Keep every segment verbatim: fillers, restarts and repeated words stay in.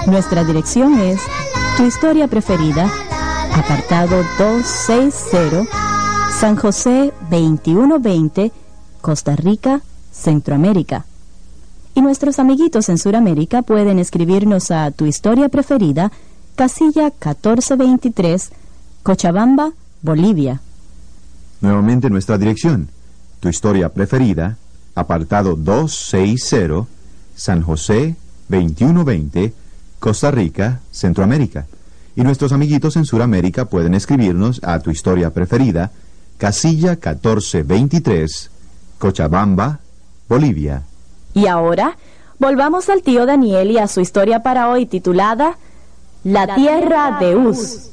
Nuestra dirección es Tu Historia Preferida, apartado doscientos sesenta, San José veintiuno veinte, Costa Rica, Centroamérica. Y nuestros amiguitos en Sudamérica pueden escribirnos a Tu Historia Preferida, casilla catorce veintitrés, Cochabamba, Bolivia. Nuevamente nuestra dirección: Tu Historia Preferida, apartado doscientos sesenta, San José veintiuno veinte, Costa Rica, Centroamérica. Y nuestros amiguitos en Sudamérica pueden escribirnos a Tu Historia Preferida, casilla catorce veintitrés, Cochabamba, Bolivia. Y ahora, volvamos al tío Daniel y a su historia para hoy titulada La Tierra de Uz.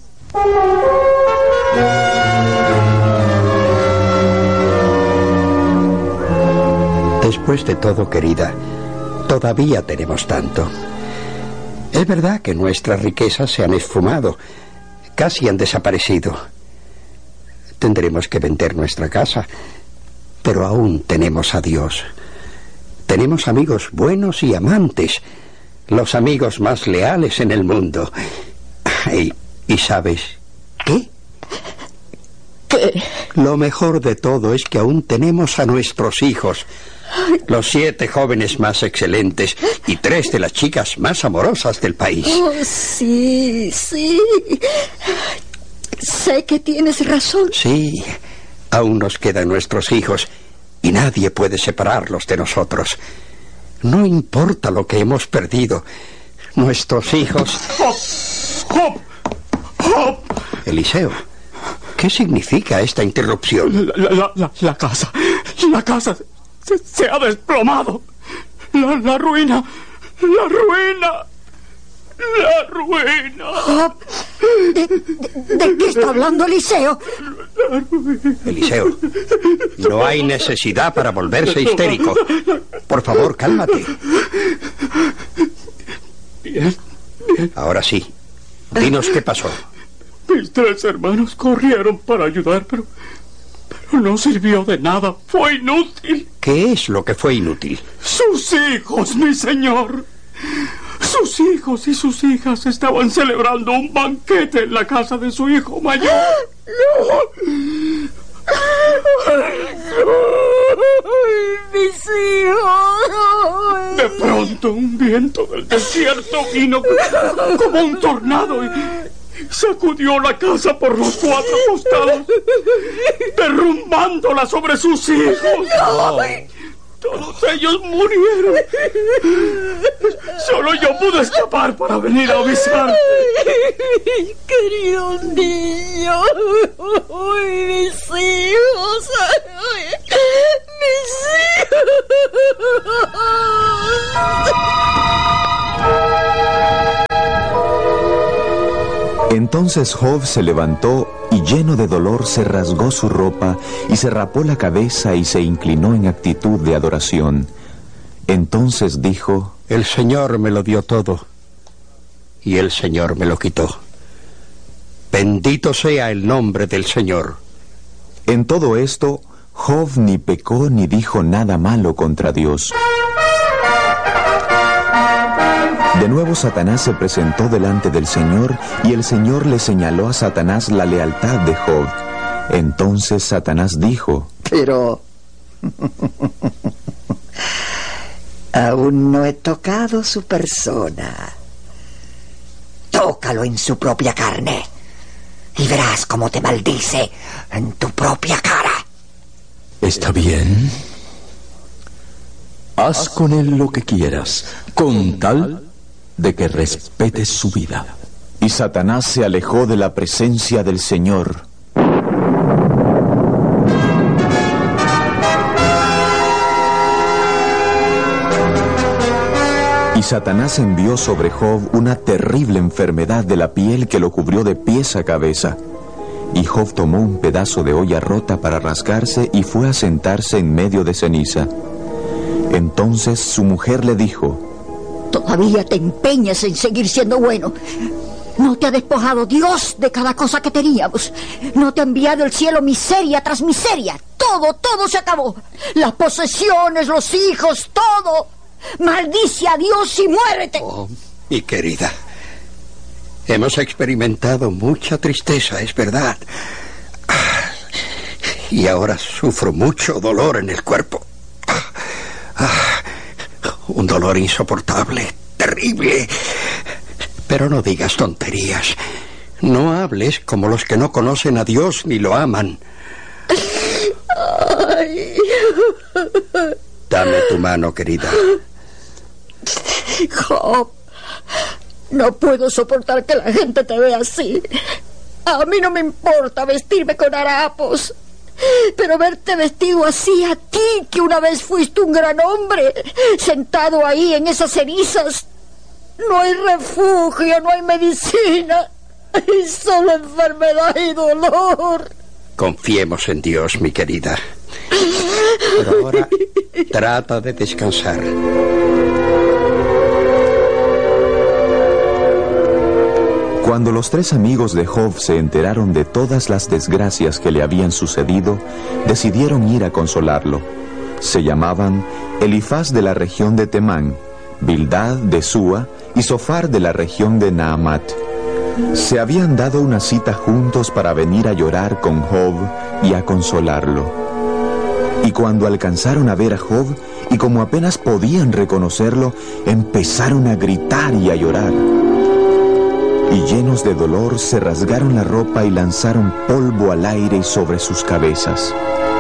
Después de todo, querida, todavía tenemos tanto. Es verdad que nuestras riquezas se han esfumado, casi han desaparecido. Tendremos que vender nuestra casa, pero aún tenemos a Dios. Tenemos amigos buenos y amantes, los amigos más leales en el mundo. Y, y ¿sabes qué? ¿Qué? Lo mejor de todo es que aún tenemos a nuestros hijos, los siete jóvenes más excelentes y tres de las chicas más amorosas del país. Oh, sí, sí. Sé que tienes razón. Sí, aún nos quedan nuestros hijos y nadie puede separarlos de nosotros. No importa lo que hemos perdido, nuestros hijos... ¡Job! ¡Job! ¡Job! Eliseo, ¿qué significa esta interrupción? La, la, la, la casa, la casa se, se ha desplomado. La, la ruina, la ruina, la ruina. Oh, ¿de, de, ¿De qué está hablando Eliseo? Eliseo, no hay necesidad para volverse histérico. Por favor, cálmate. Bien, bien. Ahora sí, dinos qué pasó. Mis tres hermanos corrieron para ayudar, pero, pero no sirvió de nada. Fue inútil. ¿Qué es lo que fue inútil? Sus hijos, mi señor. Sus hijos y sus hijas estaban celebrando un banquete en la casa de su hijo mayor. ¡No! ¡Mis hijos! De pronto un viento del desierto vino como un tornado y sacudió la casa por los cuatro costados, derrumbándola sobre sus hijos. Oh. Todos ellos murieron. Solo yo pude escapar para venir a avisar. Querido niño, uy, mis hijos, mis hijos. Entonces Job se levantó y lleno de dolor se rasgó su ropa y se rapó la cabeza y se inclinó en actitud de adoración. Entonces dijo: El Señor me lo dio todo y el Señor me lo quitó. Bendito sea el nombre del Señor. En todo esto, Job ni pecó ni dijo nada malo contra Dios. De nuevo Satanás se presentó delante del Señor, y el Señor le señaló a Satanás la lealtad de Job. Entonces Satanás dijo: Pero aún no he tocado su persona. Tócalo en su propia carne y verás cómo te maldice en tu propia cara. Está bien. Haz con él lo que quieras, con tal de que respetes su vida. Y Satanás se alejó de la presencia del Señor. Y Satanás envió sobre Job una terrible enfermedad de la piel que lo cubrió de pies a cabeza. Y Job tomó un pedazo de olla rota para rasgarse y fue a sentarse en medio de ceniza. Entonces su mujer le dijo: Todavía te empeñas en seguir siendo bueno. ¿No te ha despojado Dios de cada cosa que teníamos? ¿No te ha enviado el cielo miseria tras miseria? Todo, todo se acabó. Las posesiones, los hijos, todo. Maldice a Dios y muérete. Oh, Mi querida, hemos experimentado mucha tristeza, es verdad. Y ahora sufro mucho dolor en el cuerpo. Un dolor insoportable, terrible. Pero no digas tonterías. No hables como los que no conocen a Dios ni lo aman. Ay. Dame tu mano, querida. Job, no puedo soportar que la gente te vea así. A mí no me importa vestirme con harapos, pero verte vestido así a ti, que una vez fuiste un gran hombre, sentado ahí en esas cenizas, no hay refugio, no hay medicina, hay solo enfermedad y dolor. Confiemos en Dios, mi querida. Pero ahora trata de descansar. Cuando los tres amigos de Job se enteraron de todas las desgracias que le habían sucedido, decidieron ir a consolarlo. Se llamaban Elifaz de la región de Temán, Bildad de Súa y Zofar de la región de Naamat. Se habían dado una cita juntos para venir a llorar con Job y a consolarlo. Y cuando alcanzaron a ver a Job, y como apenas podían reconocerlo, empezaron a gritar y a llorar. Y llenos de dolor se rasgaron la ropa y lanzaron polvo al aire sobre sus cabezas.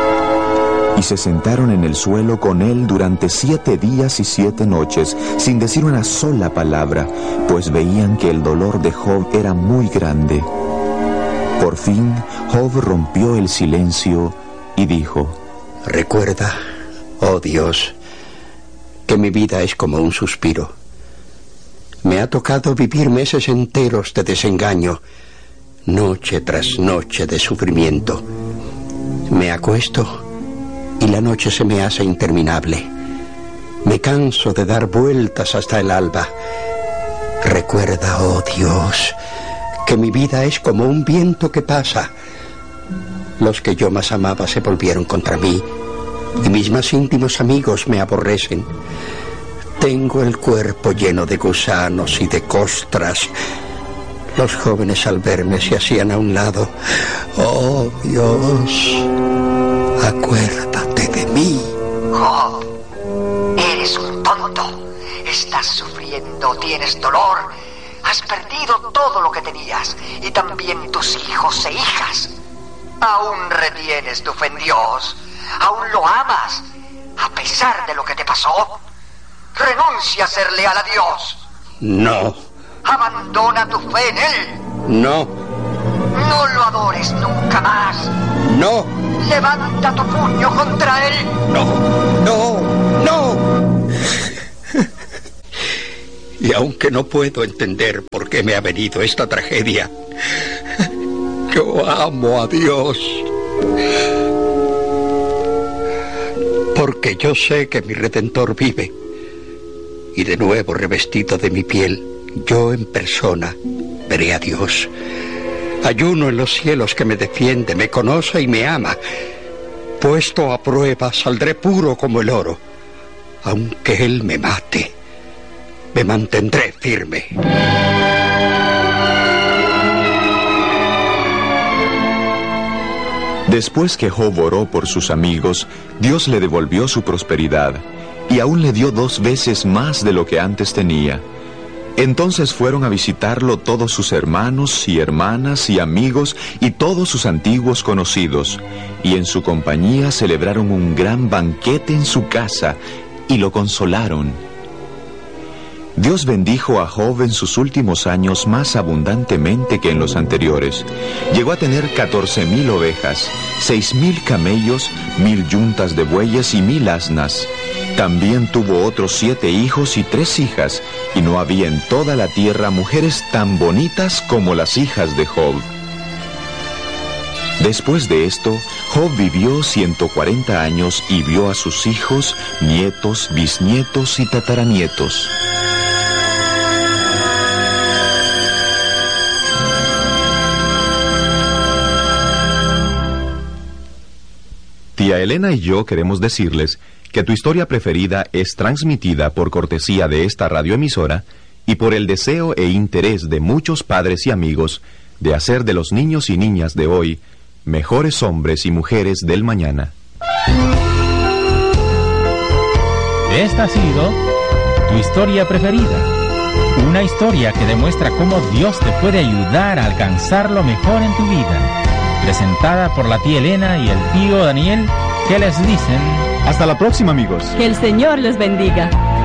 Y se sentaron en el suelo con él durante siete días y siete noches, sin decir una sola palabra, pues veían que el dolor de Job era muy grande. Por fin, Job rompió el silencio y dijo: Recuerda, oh Dios, que mi vida es como un suspiro. Me ha tocado vivir meses enteros de desengaño, noche tras noche de sufrimiento. Me acuesto y la noche se me hace interminable. Me canso de dar vueltas hasta el alba. Recuerda, oh Dios, que mi vida es como un viento que pasa. Los que yo más amaba se volvieron contra mí, y mis más íntimos amigos me aborrecen. Tengo el cuerpo lleno de gusanos y de costras. Los jóvenes al verme se hacían a un lado. Oh Dios, acuérdate de mí. Job, eres un tonto. Estás sufriendo, tienes dolor. Has perdido todo lo que tenías, y también tus hijos e hijas. Aún retienes tu fe en Dios. Aún lo amas, a pesar de lo que te pasó. Renuncia a ser leal a Dios. No. Abandona tu fe en Él. No. No lo adores nunca más. No. Levanta tu puño contra Él. No, no, no. Y aunque no puedo entender por qué me ha venido esta tragedia, yo amo a Dios. Porque yo sé que mi Redentor vive. Y de nuevo revestido de mi piel, yo en persona veré a Dios. Ayuno en los cielos que me defiende, me conoce y me ama. Puesto a prueba, saldré puro como el oro. Aunque Él me mate, me mantendré firme. Después que Job oró por sus amigos, Dios le devolvió su prosperidad, y aún le dio dos veces más de lo que antes tenía. Entonces fueron a visitarlo todos sus hermanos y hermanas y amigos y todos sus antiguos conocidos, y en su compañía celebraron un gran banquete en su casa, y lo consolaron. Dios bendijo a Job en sus últimos años más abundantemente que en los anteriores. Llegó a tener catorce mil ovejas, seis mil camellos, mil yuntas de bueyes y mil asnas. También tuvo otros siete hijos y tres hijas, y no había en toda la tierra mujeres tan bonitas como las hijas de Job. Después de esto, Job vivió ciento cuarenta años y vio a sus hijos, nietos, bisnietos y tataranietos. Tía Elena y yo queremos decirles que Tu Historia Preferida es transmitida por cortesía de esta radioemisora y por el deseo e interés de muchos padres y amigos de hacer de los niños y niñas de hoy mejores hombres y mujeres del mañana. Esta ha sido tu historia preferida. Una historia que demuestra cómo Dios te puede ayudar a alcanzar lo mejor en tu vida. Presentada por la tía Elena y el tío Daniel, que les dicen... Hasta la próxima, amigos. Que el Señor les bendiga.